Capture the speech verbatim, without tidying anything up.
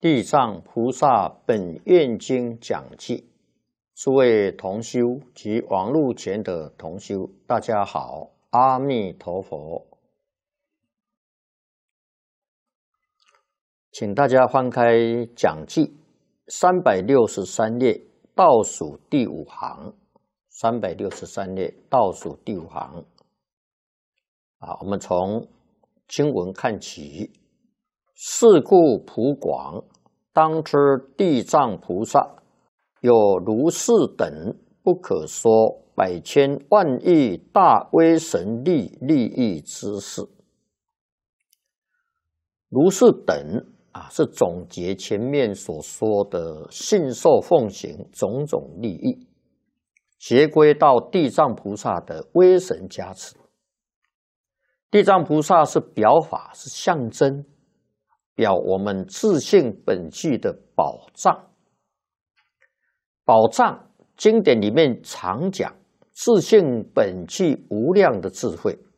地藏菩萨本愿经讲记，诸位同修及网络前的同修，大家好，阿弥陀佛。请大家翻开讲记三百六十三页倒数第五行，三百六十三页倒数第五行。啊，我们从经文看起。是故普广，当知地藏菩萨有如是等不可说百千万亿大威神力利益之事。如是等啊，是总结前面所说的信受奉行种种利益，结归到地藏菩萨的威神加持。地藏菩萨是表法，是象征。表我们自性本具的宝藏。宝藏经典里面常讲自性本具无量的智慧，